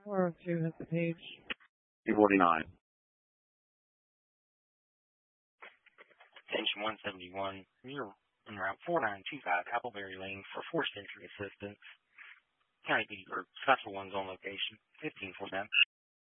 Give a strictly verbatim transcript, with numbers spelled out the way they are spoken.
four oh two has the page. two forty-nine. Attention one seventy-one, you're en route four nine two five Appleberry Lane for forced entry assistance. County P D or Special One's on location, fifteen forty-nine.